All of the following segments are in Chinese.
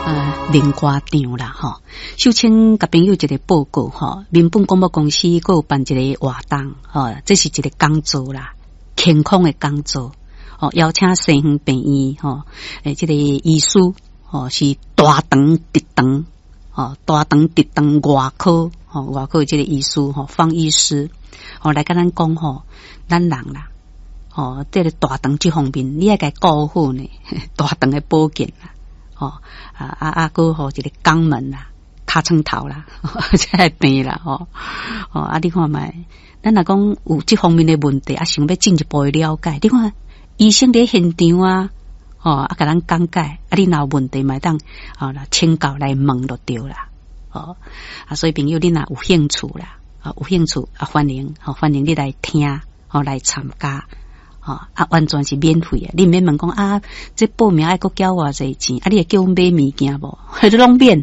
零歌场啦吼。秀清甲朋友一个报告吼，民本广播公司佫有办一个活动吼，这是一个讲座啦，健康的讲座哦，邀请西园病院吼，这个医师哦是大肠直肠哦，大肠直肠外科哦，外科这个医师吼，方医师哦来甲咱讲吼，咱人啦。哦，这个大肠这方面，你要该顾好呢，大肠的保健啦，哦，个吼一个肛门啦、尻川头啦，这个病啦，你看卖，咱若讲有这方面的问题，想要进一步的了解，你看医生在现场啊，甲咱讲解，你若有问题嘛当来请教来问就对啦，所以朋友你若有兴趣啦，有兴趣欢迎你来听，来参加。完全是免费的，你免问讲这报名爱搁交偌济钱，你会叫我买物件无？迄拢免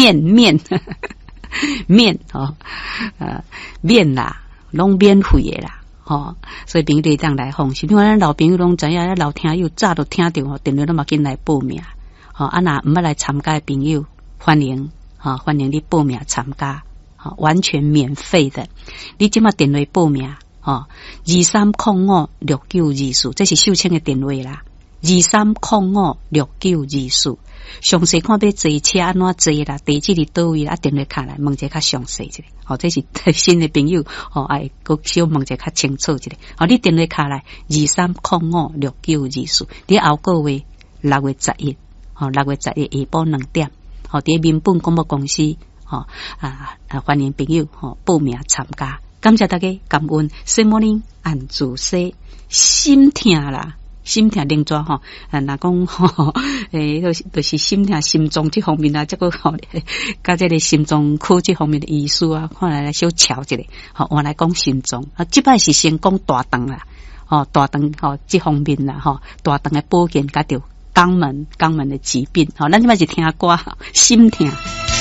免啦，拢免费的啦，所以朋友你当来放心。因为咱老朋友拢知影，咱老听友早都听到电话都嘛紧来报名，若毋捌来参加的朋友，欢迎你报名参加，完全免费的。你即马电话报名。23056924，这是秀清的电话啦。23056924，详细看要坐车安怎坐啦，地址伫倒位啦，电话卡来问者较详细一点。这是新的朋友爱搁小问者较清楚一点。你电话卡来23056924，伫后个月6月11，6月11下晡2点，伫民本广播公司，欢迎朋友报名参加。感谢大家，感恩。Good morning， 按自西，心痛啦，心痛另抓若讲就是心痛心脏这方面啊，这个甲这个心脏科这方面的医师啊，看来小瞧一下。我来讲心脏这摆是先讲大肠啦，大肠这方面啦，大肠的保健甲着肛门的疾病，咱这摆是听歌心痛。